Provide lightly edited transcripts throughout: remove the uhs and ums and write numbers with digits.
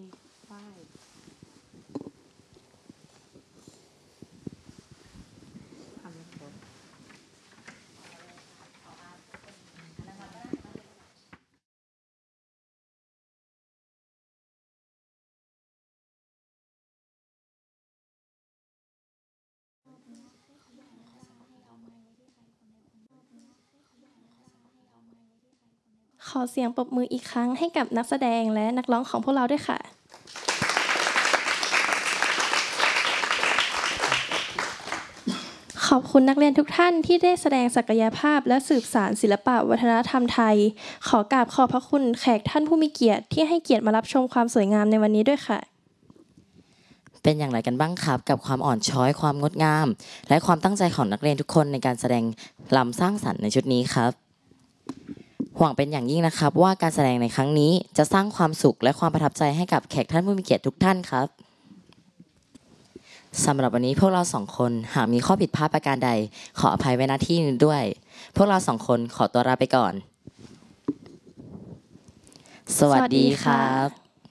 ป้ายทำแล้วขอเสียงปรบมืออีกครั้งให้กับนักแสดงและนักร้องของพวกเราด้วยค่ะขอบคุณนักเรียนทุกท่านที่ได้แสดงศักยภาพและสืบสานศิลปะวัฒนธรรมไทยขอกราบขอบพระคุณแขกท่านผู้มีเกียรติที่ให้เกียรติมารับชมความสวยงามในวันนี้ด้วยค่ะเป็นอย่างไรกันบ้างครับกับความอ่อนช้อยความงดงามและความตั้งใจของนักเรียนทุกคนในการแสดงรำสร้างสรรค์ในชุดนี้ครับหวังเป็นอย่างยิ่งนะครับว่าการแสดงในครั้งนี้จะสร้างความสุขและความประทับใจให้กับแขกท่านผู้มีเกียรติทุกท่านครับสำหรับวันนี้พวกเราสองคนหากมีข้อผิดพลาดประการใดขออภัยไว้ณที่นี้ด้วยพวกเราสองคนขอตัวลาไปก่อนสวัสดีครับ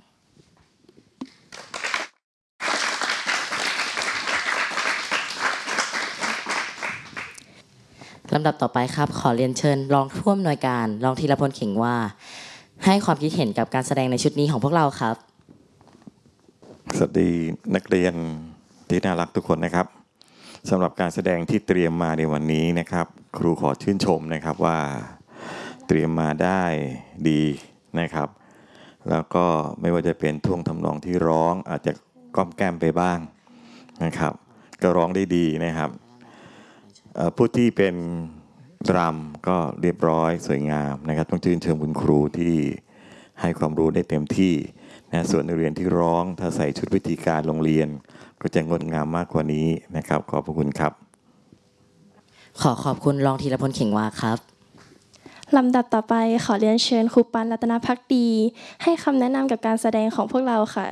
ลำดับต่อไปครับขอเรียนเชิญรองผู้อำนวยการรองธีรพลเข่งว่าให้ความคิดเห็นกับการแสดงในชุดนี้ของพวกเราครับสวัสดีนักเรียนที่น่ารักทุกคนนะครับสำหรับการแสดงที่เตรียมมาในวันนี้นะครับครูขอชื่นชมนะครับว่าเตรียมมาได้ดีนะครับแล้วก็ไม่ว่าจะเป็นท่วงทำนองที่ร้องอาจจะก้อมแก้มไปบ้างนะครับก็ร้องได้ดีนะครับผู้ที่เป็นรำก็เรียบร้อยสวยงามนะครับต้องชื่นชมคุณครูที่ให้ความรู้ได้เต็มที่นะส่วนนักเรียนที่ร้องถ้าใส่ชุดวิธีการโรงเรียนก็จะงดงามมากกว่านี้นะครับขอบพระคุณครับขอบคุณรองธีรพลเข่งวาครับลำดับต่อไปขอเรียนเชิญครูปันรัตนภักดีให้คำแนะนำกับการแสดงของพวกเราค่ะ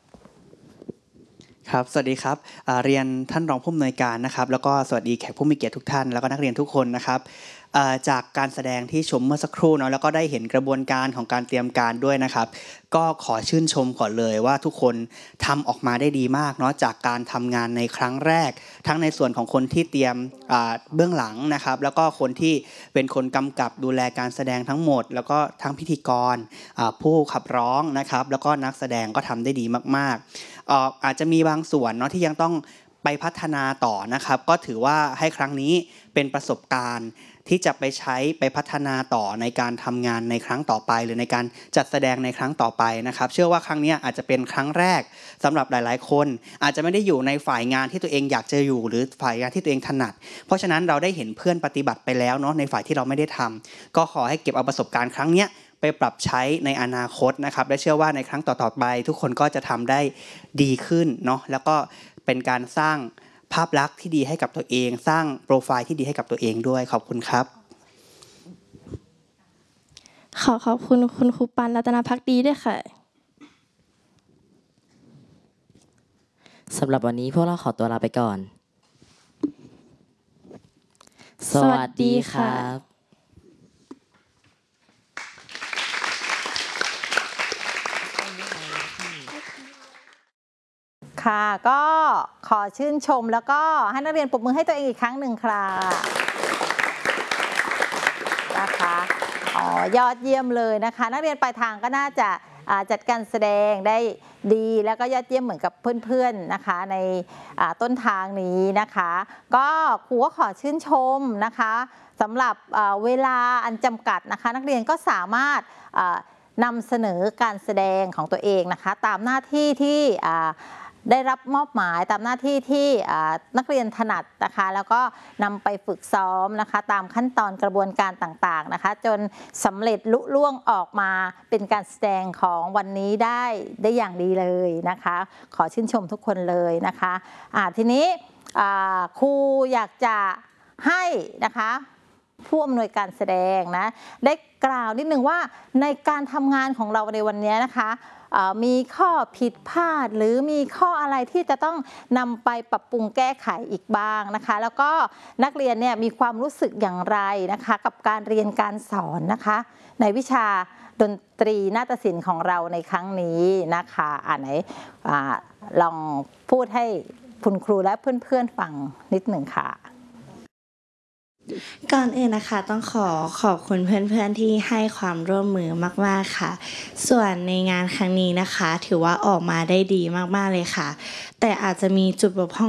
ครับสวัสดีครับเรียนท่านรองผู้อำนวยการนะครับแล้วก็สวัสดีแขกผู้มีเกียรติทุกท่านแล้วก็นักเรียนทุกคนนะครับจากการแสดงที่ชมเมื่อสักครู่เนาะแล้วก็ได้เห็นกระบวนการของการเตรียมการด้วยนะครับก็ขอชื่นชมก่อนเลยว่าทุกคนทำออกมาได้ดีมากเนาะจากการทำงานในครั้งแรกทั้งในส่วนของคนที่เตรียมเบื้องหลังนะครับแล้วก็คนที่เป็นคนกำกับดูแลการแสดงทั้งหมดแล้วก็ทั้งพิธีกรผู้ขับร้องนะครับแล้วก็นักแสดงก็ทำได้ดีมากๆอาจจะมีบางส่วนเนาะที่ยังต้องไปพัฒนาต่อนะครับก็ถือว่าให้ครั้งนี้เป็นประสบการณ์ที่จะไปใช้ไปพัฒนาต่อในการทำงานในครั้งต่อไปหรือในการจัดแสดงในครั้งต่อไปนะครับเชื่อว่าครั้งนี้อาจจะเป็นครั้งแรกสำหรับหลายๆคนอาจจะไม่ได้อยู่ในฝ่ายงานที่ตัวเองอยากจะอยู่หรือฝ่ายงานที่ตัวเองถนัดเพราะฉะนั้นเราได้เห็นเพื่อนปฏิบัติไปแล้วเนาะในฝ่ายที่เราไม่ได้ทำก็ขอให้เก็บเอาประสบการณ์ครั้งนี้ไปปรับใช้ในอนาคตนะครับและเชื่อว่าในครั้งต่อๆไปทุกคนก็จะทำได้ดีขึ้นเนาะแล้วก็เป็นการสร้างภาพลักษณ์ที่ดีให้กับตัวเองสร้างโปรไฟล์ที่ดีให้กับตัวเองด้วยขอบคุณครับขอบคุณคุณครูปันรัตนภักดีด้วยค่ะสำหรับวันนี้พวกเราขอตัวลาไปก่อนสวัสดีครับค่ะก็ขอชื่นชมแล้วก็ให้นักเรียนปรบมือให้ตัวเองอีกครั้งหนึ่งค่ะนะคะยอดเยี่ยมเลยนะคะนักเรียนปลายทางก็น่าจะจัดการแสดงได้ดีแล้วก็ยอดเยี่ยมเหมือนกับเพื่อนๆนะคะในต้นทางนี้นะคะก็ครูก็ขอชื่นชมนะคะสำหรับเวลาอันจำกัดนะคะนักเรียนก็สามารถนำเสนอการแสดงของตัวเองนะคะตามหน้าที่ที่ได้รับมอบหมายตามหน้าที่ที่นักเรียนถนัดนะคะแล้วก็นำไปฝึกซ้อมนะคะตามขั้นตอนกระบวนการต่างๆนะคะจนสำเร็จลุล่วงออกมาเป็นการแสดงของวันนี้ได้อย่างดีเลยนะคะขอชื่นชมทุกคนเลยนะคะทีนี้ครูอยากจะให้นะคะผู้อำนวยการแสดงนะได้กล่าวนิดนึงว่าในการทำงานของเราในวันนี้นะคะมีข้อผิดพลาดหรือมีข้ออะไรที่จะต้องนำไปปรับปรุงแก้ไขอีกบ้างนะคะแล้วก็นักเรียนเนี่ยมีความรู้สึกอย่างไรนะคะกับการเรียนการสอนนะคะในวิชาดนตรีนาฏศิลป์ของเราในครั้งนี้นะคะไหนลองพูดให้คุณครูและเพื่อนๆฟังนิดหนึ่งค่ะก่อนอื่นนะคะต้องขอบคุณเพื่อนๆที่ให้ความร่วมมือมากๆค่ะส่วนในงานครั้งนี้นะคะถือว่าออกมาได้ดีมากๆเลยค่ะแต่อาจจะมีจุดบกพร่อง